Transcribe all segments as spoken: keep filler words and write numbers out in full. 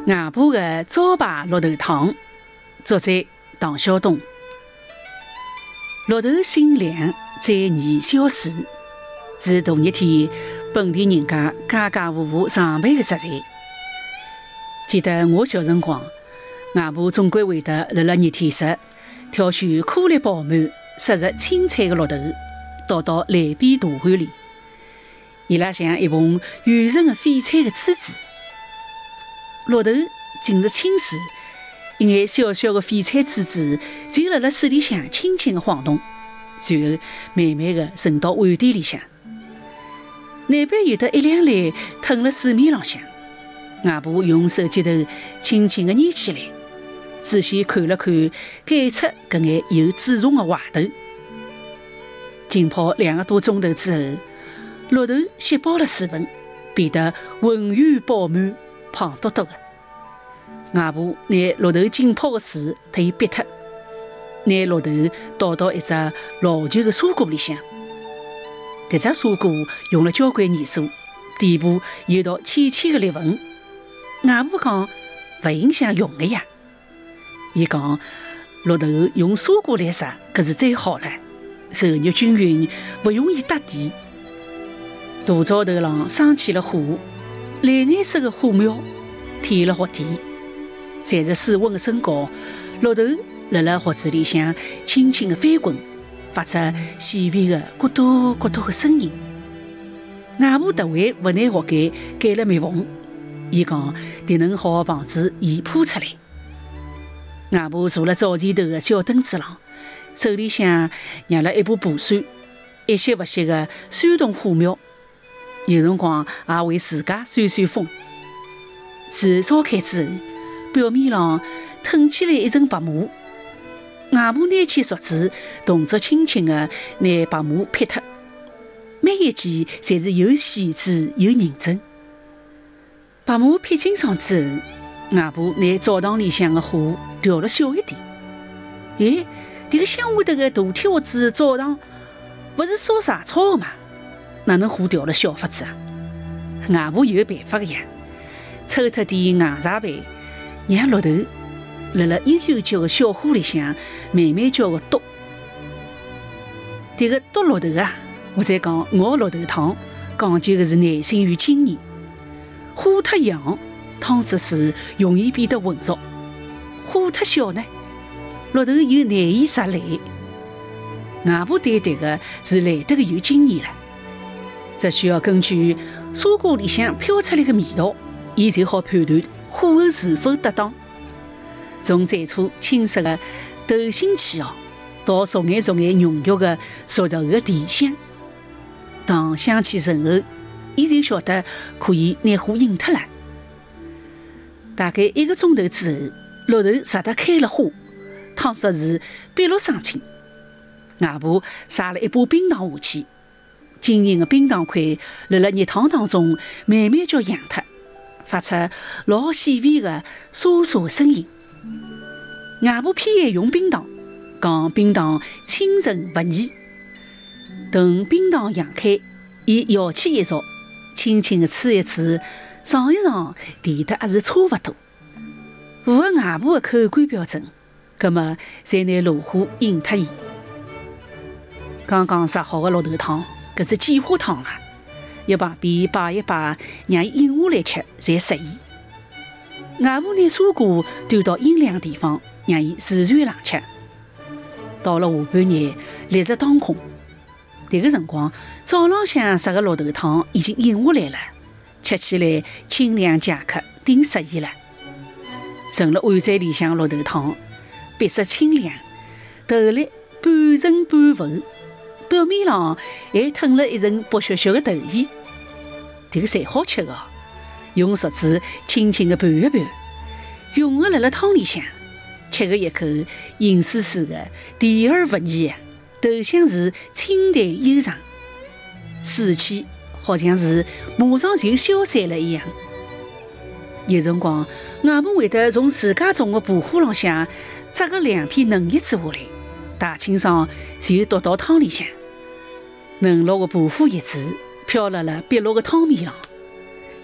外婆的招牌绿豆汤，作者唐晓东。绿豆心凉，再宜消暑，是大热天本地人家家家户户常备的食材。记得我小辰光，外婆总归会得辣辣热天时挑选颗粒饱满、色泽青翠的绿豆，倒到来边大碗里，伊拉像一盆圆润的翡翠的珠子。绿豆浸入清水，一眼小小的翡翠珠子就辣辣水里向轻轻的晃动，随后慢慢的沉到碗底里向。难边有得一两粒腾辣水面浪向，外婆用手指头轻轻的捏起来，仔细看了看，拣出搿眼有籽虫的坏头。浸泡两个多钟头之后，绿豆吸饱了水分，变得浑圆饱满、胖嘟嘟的。外婆拿绿豆浸泡的水特意逼脱，拿绿豆倒到一只老旧的砂锅里向。搿只砂锅用了交关年数，底部有道浅浅的裂纹。外婆讲勿影响用的呀。伊讲绿豆用砂锅来杀，搿是最好了，受热均匀，勿容易搭底。大灶头浪生起了火，蓝颜色的火苗添了锅底。随着水温的升高，绿豆辣辣锅子里向轻轻的翻滚，发出细微的咕嘟咕嘟的声音。外婆特为勿拿锅盖盖了密缝，伊讲迭能好防止盐泼出来。外婆坐辣灶前头的小凳子浪，手里向捏了一把蒲扇，一吸勿吸的扇动火苗，有辰光也为自家扇扇风。水烧开之后，表面上腾起来一层白沫，外婆拿起竹子，动作轻轻的拿白沫撇脱，每一记侪是又细致又认真。白沫撇清爽之后，外婆拿灶堂里向的火调了小一点。哎，迭个乡下头的大铁锅子灶堂勿是烧柴草的嘛，哪能火调了小法子啊？外婆有办法的呀，抽脱点硬柴板，让绿豆辣辣悠悠脚的小火里向慢慢叫个剁。迭个剁绿豆啊，或者讲熬绿豆汤，讲究的是耐心与经验。火太强，汤汁水容易变得浑浊；火太小呢，绿豆又难以杀烂。外婆对迭个是来得个有经验了，只需要根据砂锅里向飘出来的味道，伊就好判断火候是否得当。从最初青色的豆腥气哦，到逐眼逐眼浓郁的熟豆的甜香，当香气醇厚，伊就晓得可以拿火引脱了。大概一个钟头之后，绿豆熟得开了花，汤汁是碧绿生青。外婆撒了一把冰糖下去，晶莹的冰糖块辣辣热汤当中慢慢叫扬脱，发出老细微的沙沙的声音。外婆偏爱用冰糖，讲冰糖清纯勿腻。等冰糖扬开，伊摇起一勺，轻轻的吹一吹，尝一尝，甜得还是差勿多。符合外婆的口感标准，葛末才拿炉火引脱伊。刚刚杀好的绿豆汤，搿是简化汤啦，一旁边摆一摆，让伊饮下来吃才适宜。外婆拿砂锅端到阴凉地方，让伊自然冷却。到了下半日，烈日当空，迭个辰光，早浪向杀的绿豆汤已经饮下来了，吃起来清凉解渴，顶适宜了。盛了碗盏里向绿豆汤，白色清凉，豆粒半沉半浮，表面上还腾了一层薄削削的豆馅，迭个侪好吃的哦。用勺子轻轻的拌一拌，融合辣辣汤里向，吃个一口银丝丝的，甜而不腻啊！豆香是清淡悠长，水气好像是马上就消散了一样。有辰光，外婆会得从自家种的蒲花浪向摘个两片嫩叶子下来，大清爽就倒到汤里向。嫩绿的蒲花叶子飘辣辣碧绿的汤面上，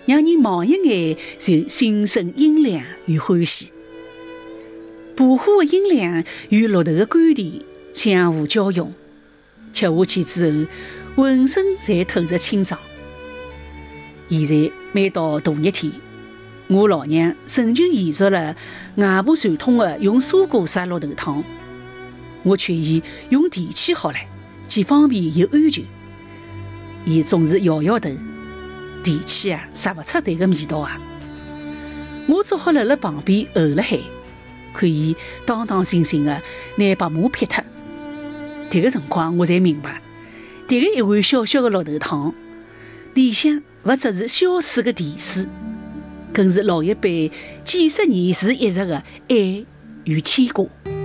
让人望一眼就心生阴凉与欢喜。薄荷的阴凉与绿豆的甘甜相互交融，吃下去之后，浑身侪透着清爽。现在每到大热天，我老娘仍旧延续了外婆传统的用蔬果杀绿豆汤，我劝伊用电器好了，既方便又安全。伊总是摇摇头，电器啊杀不出迭个味道啊。我只好辣辣旁边候了海，看伊当当心心的拿白马撇脱。迭个辰光我才明白，迭个一碗小小的绿豆汤里向勿只是消水的甜水，更是老一辈几十年如一日的爱与牵挂。